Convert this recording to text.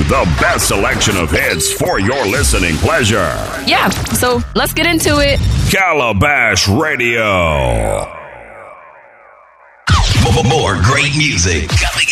the best selection of hits for your listening pleasure. Yeah, so let's get into it. Calabash Radio. More great music coming